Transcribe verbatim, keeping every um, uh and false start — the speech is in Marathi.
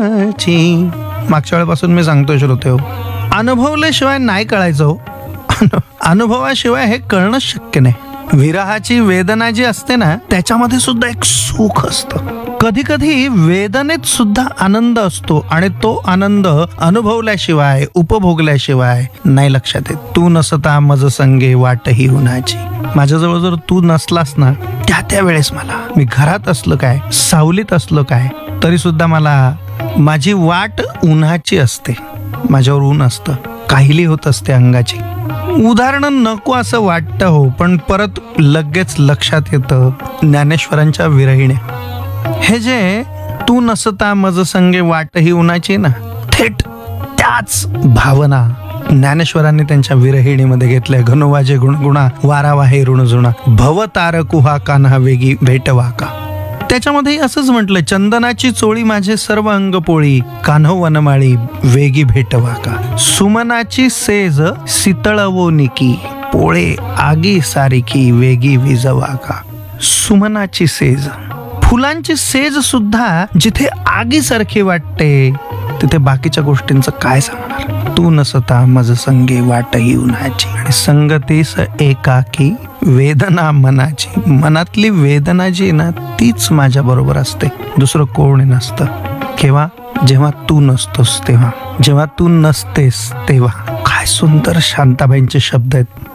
उन्हाची. मागच्या वेळेपासून मी सांगतोय श्रोते हो, अनुभवल्याशिवाय नाही कळायचं हो. अनुभवाशिवाय हे कळणं शक्य नाही. विरहाची वेदना जी असते ना, त्याच्यामध्ये सुद्धा एक सुख असतं. कधी कधी वेदनेत सुद्धा आनंद असतो आणि तो आनंद अनुभवल्याशिवाय उपभोगल्याशिवाय नाही लक्षात येत. तू नसता मज संगे वाटही उन्हाची. माझ्याजवळ जर तू नसलास ना, त्या त्या वेळेस मला, मी घरात असलं काय, सावलीत असलं काय, तरी सुद्धा मला माझी वाट उन्हाची असते. माझ्यावर ऊन असतं, काहिली होत असते अंगाची. उदाहरण नको असं वाटतं हो, पण परत लगेच लक्षात येतं ज्ञानेश्वरांच्या विरहिण्या. हे जे तू नसता मज संगे वाटही उन्हाची ना, थेट त्याच भावना ज्ञानेश्वरांनी त्यांच्या विरहिणीमध्ये घेतल्या. घनुवाजे गुणगुणा वारावा हे ऋणजुणा, भव तारकुहा कान्हा वेगी भेटवा का. त्याच्यामध्ये असंच म्हटलं, चंदनाची चोळी माझे सर्व अंग पोळी, कान्हो वनमाळी वेगी भेटवा का. सुमनाची सेज शीतळवो निकी, पोळे आगी सारिखी वेगी विजवा का. सुमनाची सेज, फुलांची सेज सुद्धा जिथे आगीसारखी वाटते, तिथे बाकीच्या गोष्टींचं काय सांगणार. तू नसता मज संगे वाटही उन्हाची. आणि संगतीस एकाकी वेदना मनाची. मनातली वेदना जी ना, तीच माझ्या बरोबर असते, दुसरं कोणी नसतं. केव्हा? जेव्हा तू नसतोस तेव्हा, जेव्हा तू नसतेस तेव्हा. काय सुंदर शांताबाईंचे शब्द आहेत.